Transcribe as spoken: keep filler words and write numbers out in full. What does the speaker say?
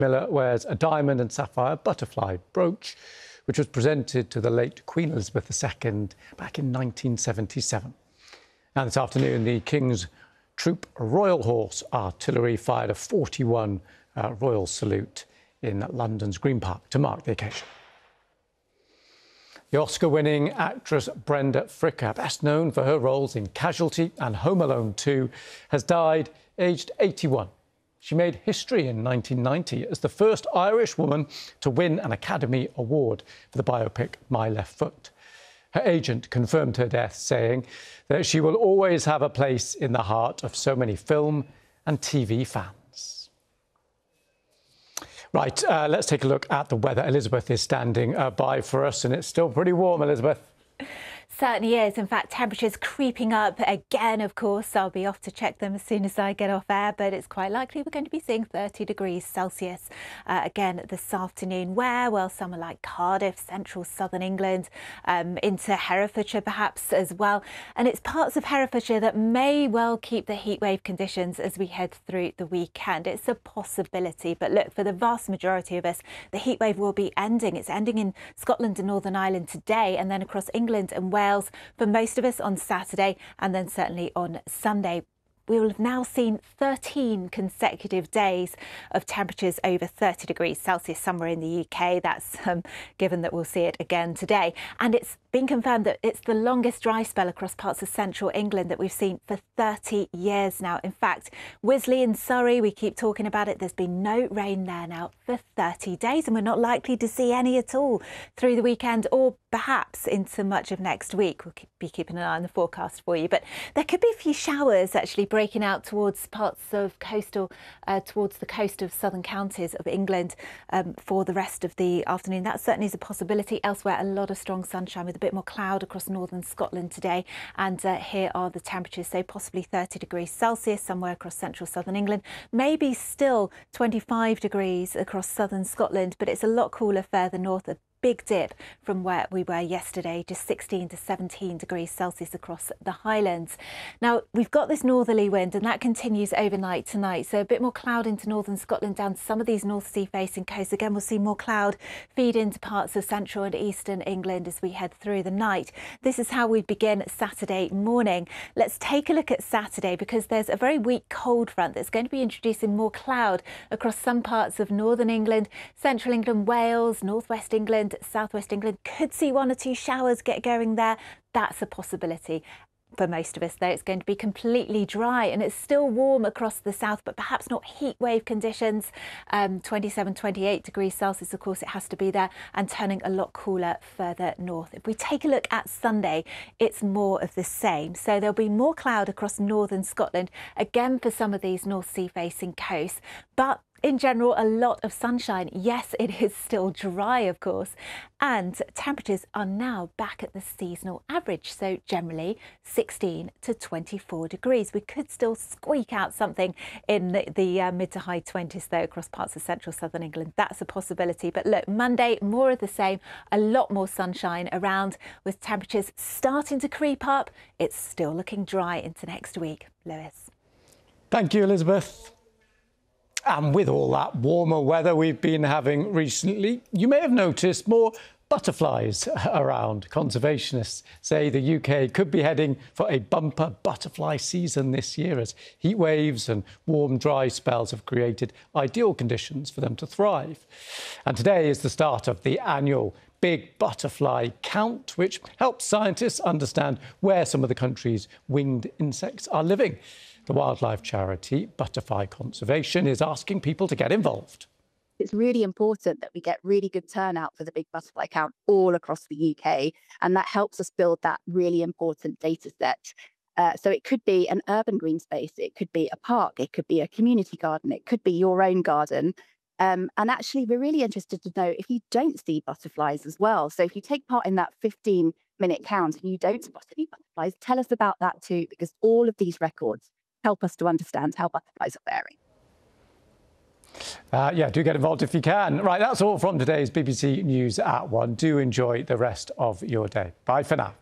Miller wears a diamond and sapphire butterfly brooch, which was presented to the late Queen Elizabeth the Second back in nineteen seventy-seven. And this afternoon, the King's Troop Royal Horse Artillery fired a forty-one uh, royal salute in London's Green Park to mark the occasion. The Oscar-winning actress Brenda Fricker, best known for her roles in Casualty and Home Alone two, has died aged eighty-one. She made history in nineteen ninety as the first Irish woman to win an Academy Award for the biopic My Left Foot. Her agent confirmed her death, saying that she will always have a place in the heart of so many film and T V fans. Right, uh, let's take a look at the weather. Elizabeth is standing uh, by for us, and it's still pretty warm, Elizabeth. Certainly is. In fact, temperatures creeping up again, of course. I'll be off to check them as soon as I get off air, but it's quite likely we're going to be seeing thirty degrees Celsius uh, again this afternoon. Where? Well, somewhere like Cardiff, central southern England, um, into Herefordshire perhaps as well. And it's parts of Herefordshire that may well keep the heatwave conditions as we head through the weekend. It's a possibility. But look, for the vast majority of us, the heatwave will be ending. It's ending in Scotland and Northern Ireland today, and then across England and Wales for most of us on Saturday, and then certainly on Sunday. We will have now seen thirteen consecutive days of temperatures over thirty degrees Celsius somewhere in the U K. That's um, given that we'll see it again today. And it's been confirmed that it's the longest dry spell across parts of central England that we've seen for thirty years now. In fact, Wisley in Surrey, we keep talking about it. There's been no rain there now for thirty days, and we're not likely to see any at all through the weekend or perhaps into much of next week. We'll be keeping an eye on the forecast for you. But there could be a few showers actually breaking out towards parts of coastal, uh, towards the coast of southern counties of England um, for the rest of the afternoon. That certainly is a possibility. Elsewhere, a lot of strong sunshine with a bit more cloud across northern Scotland today. And uh, here are the temperatures. So possibly thirty degrees Celsius somewhere across central southern England. Maybe still twenty-five degrees across southern Scotland, but it's a lot cooler further north. A big dip from where we were yesterday, just sixteen to seventeen degrees Celsius across the Highlands. Now, we've got this northerly wind and that continues overnight tonight. So a bit more cloud into northern Scotland down to some of these North Sea facing coasts. Again, we'll see more cloud feed into parts of central and eastern England as we head through the night. This is how we begin Saturday morning. Let's take a look at Saturday because there's a very weak cold front that's going to be introducing more cloud across some parts of northern England, central England, Wales, northwest England, southwest England. Could see one or two showers get going there. That's a possibility. For most of us, though, it's going to be completely dry and it's still warm across the south, but perhaps not heat wave conditions. Um, twenty-seven, twenty-eight degrees Celsius, of course, it has to be there, and turning a lot cooler further north. If we take a look at Sunday, it's more of the same. So there'll be more cloud across northern Scotland, again for some of these North Sea facing coasts, but in general, a lot of sunshine. Yes, it is still dry, of course, and temperatures are now back at the seasonal average. So generally sixteen to twenty-four degrees. We could still squeak out something in the, the uh, mid to high twenties, though, across parts of central southern England. That's a possibility. But look, Monday, more of the same, a lot more sunshine around with temperatures starting to creep up. It's still looking dry into next week. Lewis. Thank you, Elizabeth. And with all that warmer weather we've been having recently, you may have noticed more butterflies around. Conservationists say the U K could be heading for a bumper butterfly season this year as heat waves and warm, dry spells have created ideal conditions for them to thrive. And today is the start of the annual Big Butterfly Count, which helps scientists understand where some of the country's winged insects are living. The wildlife charity Butterfly Conservation is asking people to get involved. It's really important that we get really good turnout for the Big Butterfly Count all across the U K, and that helps us build that really important data set. Uh, so it could be an urban green space, it could be a park, it could be a community garden, it could be your own garden. Um, and actually, we're really interested to know if you don't see butterflies as well. So if you take part in that fifteen minute count and you don't spot any butterflies, tell us about that too, because all of these records help us to understand how butterflies are faring. Uh, yeah, do get involved if you can. Right, that's all from today's B B C News at one. Do enjoy the rest of your day. Bye for now.